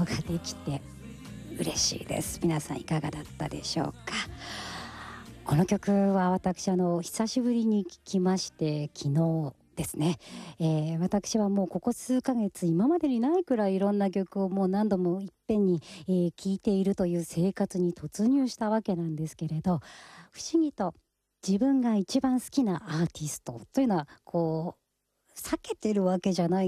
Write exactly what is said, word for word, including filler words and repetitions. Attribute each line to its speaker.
Speaker 1: ができて嬉しいです。皆さんいかがだったでしょうか。この曲は私あの久しぶりに聴きまして、昨日ですね、えー、私はもうここ数ヶ月今までにないくらいいろんな曲をもう何度もいっぺんに聴、えー、いているという生活に突入したわけなんですけれど、不思議と自分が一番好きなアーティストというのはこう避けてるわけじゃない